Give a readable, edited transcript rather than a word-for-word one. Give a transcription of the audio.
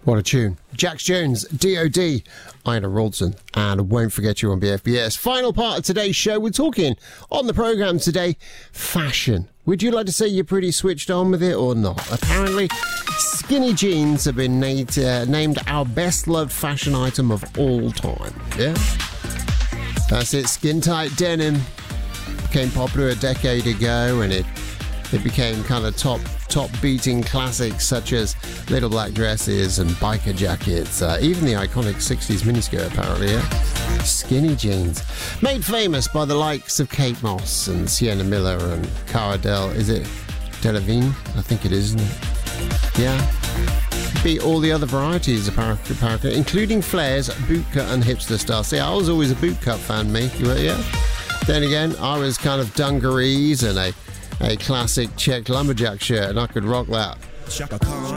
What a tune. Jax Jones, D.O.D., Ina Wroldsen, and Won't Forget You on BFBS. Final part of today's show, we're talking on the programme today, fashion. Would you like to say you're pretty switched on with it or not? Apparently, skinny jeans have been named our best-loved fashion item of all time. Yeah? That's it, skin-tight denim became popular a decade ago, and it became kind of top beating classics such as little black dresses and biker jackets, even the iconic 60s miniskirt apparently, yeah? Skinny jeans. Made famous by the likes of Kate Moss and Sienna Miller and Cara Delevingne, I think it is, isn't it? Yeah. Beat all the other varieties apparently, including flares, bootcut and hipster style. See, I was always a bootcut fan, me. Yeah. Then again, I was kind of dungarees and a classic checked lumberjack shirt, and I could rock that.